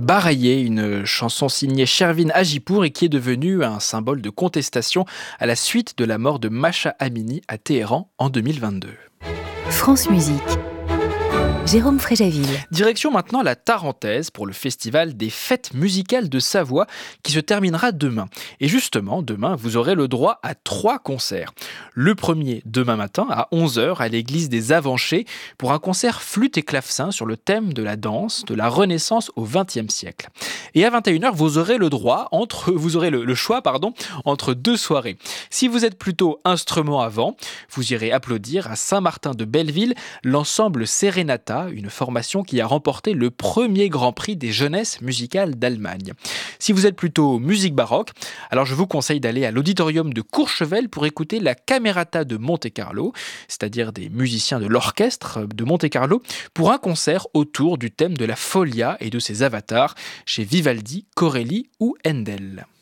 Baraillé, une chanson signée Shervin Hajipour et qui est devenue un symbole de contestation à la suite de la mort de Masha Amini à Téhéran en 2022. France Musique. Jérôme Fréjaville. Direction maintenant la Tarentaise pour le festival des fêtes musicales de Savoie qui se terminera demain. Et justement, demain, vous aurez le droit à 3 concerts. Le premier, demain matin, à 11h, à l'église des Avanchés, pour un concert flûte et clavecin sur le thème de la danse, de la Renaissance au XXe siècle. Et à 21h, vous aurez le choix entre 2 soirées. Si vous êtes plutôt instrument avant, vous irez applaudir à Saint-Martin-de-Belleville l'ensemble Serenata, une formation qui a remporté le premier Grand Prix des jeunesses musicales d'Allemagne. Si vous êtes plutôt musique baroque, alors je vous conseille d'aller à l'auditorium de Courchevel pour écouter la Camerata de Monte-Carlo, c'est-à-dire des musiciens de l'orchestre de Monte-Carlo, pour un concert autour du thème de la Folia et de ses avatars chez Vivaldi, Corelli ou Handel.